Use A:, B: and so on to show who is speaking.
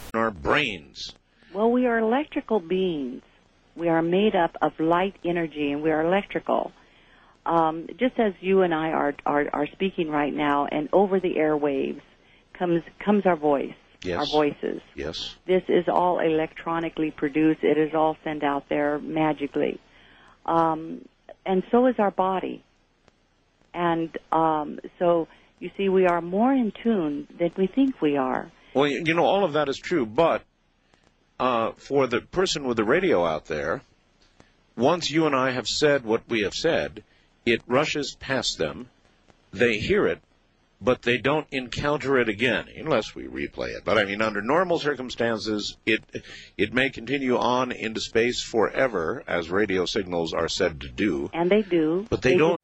A: our brains.
B: Well, we are electrical beings. We are made up of light energy, and we are electrical. Just as you and I are speaking right now, and over the airwaves comes our voice,
A: Yes.
B: our voices.
A: Yes.
B: This is all electronically produced. It is all sent out there magically. And so is our body. And so, you see, we are more in tune than we think we are.
A: Well, you know, all of that is true, but for the person with the radio out there, once you and I have said what we have said, it rushes past them, they hear it, but they don't encounter it again, unless we replay it. But, I mean, under normal circumstances, it may continue on into space forever, as radio signals are said to do.
B: And they do.
A: But they